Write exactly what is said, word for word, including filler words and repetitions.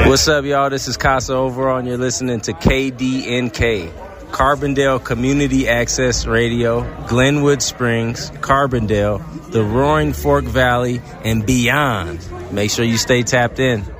What's up, y'all? This is Casa Overall, and you're listening to K D N K, Carbondale Community Access Radio, Glenwood Springs, Carbondale, the Roaring Fork Valley, and beyond. Make sure you stay tapped in.